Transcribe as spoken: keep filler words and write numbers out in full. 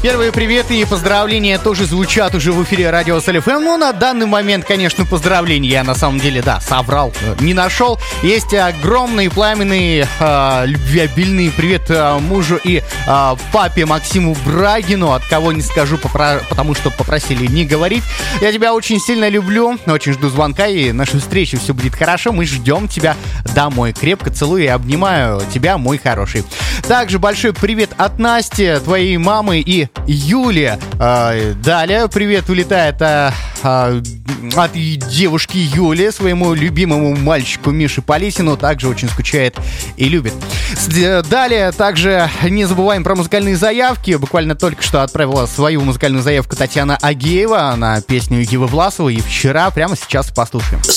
Первые приветы и поздравления тоже звучат уже в эфире радио СЛ-ФМ. Ну, на данный момент, конечно, поздравления я на самом деле, да, соврал, не нашел. Есть огромный, пламенный, э, любвеобильный привет э, мужу и э, папе Максиму Брагину, от кого не скажу, попро- потому что попросили не говорить. Я тебя очень сильно люблю, очень жду звонка, и нашей встречи все будет хорошо. Мы ждем тебя домой. Крепко целую и обнимаю тебя, мой хороший. Также большой привет от Насти, твоей мамы, и Юли. Э, далее привет улетает э, э, от девушки Юли своему любимому мальчику Мише Полесину. Также очень скучает и любит. Далее также не забываем про музыкальные заявки. Буквально только что отправила свою музыкальную заявку Татьяна Агеева на песню Евы Власовой. И вчера, прямо сейчас послушаем.